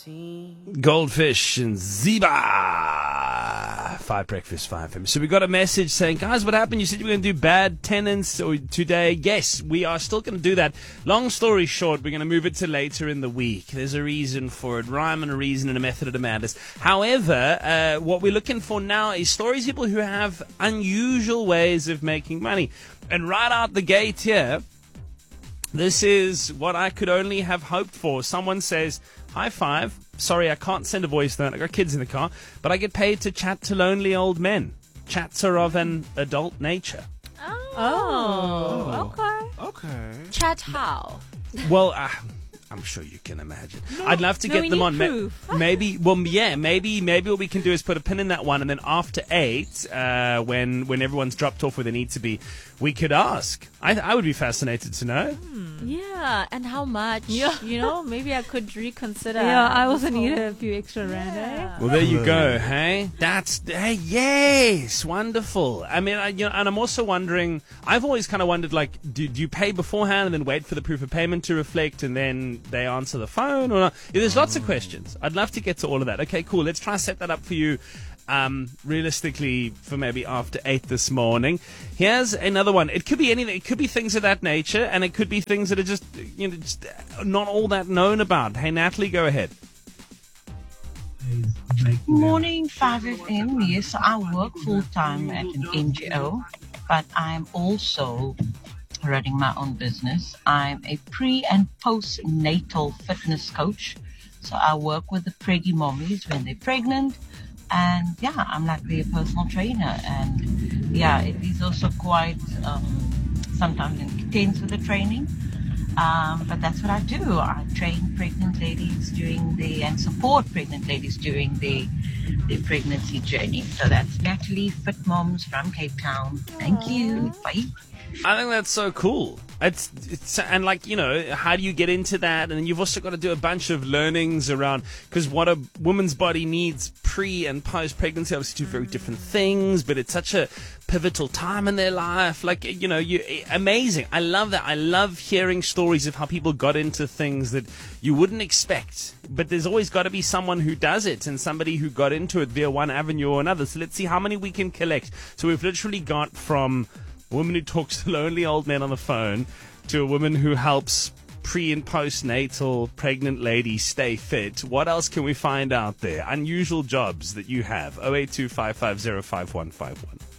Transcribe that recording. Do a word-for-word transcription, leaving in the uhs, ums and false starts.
Goldfish and Zeba. Five breakfast, five famous. So we got a message saying, guys, what happened? You said you were going to do bad tenants or today. Yes, we are still going to do that. Long story short, we're going to move it to later in the week. There's a reason for it, rhyme and a reason and a method of the madness. However, uh, what we're looking for now is stories of people who have unusual ways of making money. And right out the gate here, this is what I could only have hoped for. Someone says, high five. Sorry, I can't send a voice note. I got kids in the car. But I get paid to chat to lonely old men. Chats are of an adult nature. Oh, okay. Okay. Chat how? Well, uh, I'm sure you can imagine. No, I'd love to no, get we them need on. Ma- proof. maybe, well, yeah, maybe, maybe what we can do is put a pin in that one, and then after eight, uh, when when everyone's dropped off where they need to be, we could ask. I, I would be fascinated to know. Yeah, and how much? Yeah. You know, maybe I could reconsider. Yeah, I also before. need a few extra rand, eh? Well, there you go, hey? That's, hey, yes, wonderful. I mean, I, you know, and I'm also wondering, I've always kind of wondered, like, do, do you pay beforehand and then wait for the proof of payment to reflect and then they answer the phone or not? Yeah, there's lots of questions. I'd love to get to all of that. Okay, cool. Let's try and set that up for you. Um, realistically, for maybe after eight this morning. Here's another one. It could be anything. It could be things of that nature, and it could be things that are just, you know, just not all that known about. Hey, Natalie, go ahead. Morning, five F M. Yes, I work full time at an N G O, but I'm also running my own business. I'm a pre and postnatal fitness coach. So I work with the preggy mommies when they're pregnant. And yeah, I'm like their personal trainer. And yeah, it is also quite um, sometimes intense with the training. Um, but that's what I do. I train pregnant ladies during the, and support pregnant ladies during the, the pregnancy journey. So that's Natalie Fit Moms from Cape Town. Thank you. Bye. I think that's so cool. It's, it's and like, you know, how do you get into that? And then you've also got to do a bunch of learnings around, because what a woman's body needs pre and post pregnancy, obviously two very different things, but it's such a pivotal time in their life. Like, you know, you amazing. I love that. I love hearing stories of how people got into things that you wouldn't expect. But there's always got to be someone who does it and somebody who got into it via one avenue or another. So let's see how many we can collect. So we've literally got from a woman who talks to lonely old men on the phone to a woman who helps pre and postnatal pregnant ladies stay fit. What else can we find out there? Unusual jobs that you have. oh eight two five five zero five one five one.